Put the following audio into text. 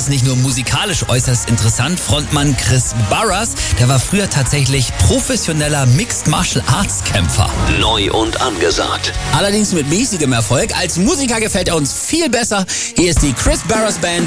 ist nicht nur musikalisch äußerst interessant. Frontmann Chris Barras, der war früher tatsächlich professioneller Mixed Martial Arts Kämpfer. Neu und angesagt. Allerdings mit mäßigem Erfolg. Als Musiker gefällt er uns viel besser. Hier ist die Chris Barras Band